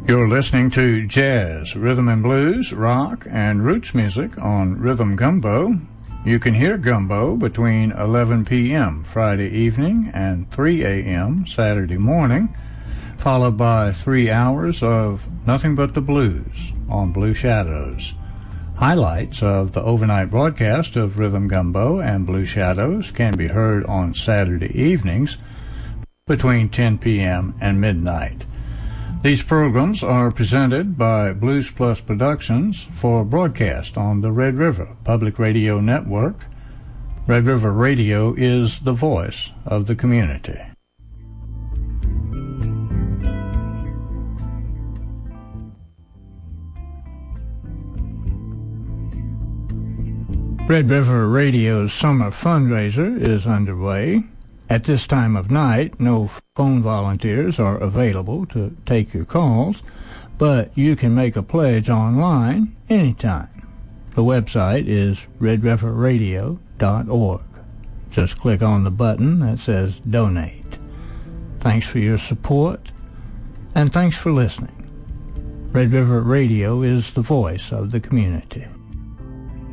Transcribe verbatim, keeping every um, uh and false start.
You're listening to jazz, rhythm and blues, rock, and roots music on Rhythm Gumbo. You can hear Gumbo between eleven p.m. Friday evening and three a.m. Saturday morning, followed by three hours of nothing but the blues on Blue Shadows. Highlights of the overnight broadcast of Rhythm Gumbo and Blue Shadows can be heard on Saturday evenings between ten p.m. and midnight. These programs are presented by Blues Plus Productions for broadcast on the Red River Public Radio Network. Red River Radio is the voice of the community. Red River Radio's summer fundraiser is underway. At this time of night, no phone volunteers are available to take your calls, but you can make a pledge online anytime. The website is red river radio dot org. Just click on the button that says Donate. Thanks for your support, and thanks for listening. Red River Radio is the voice of the community.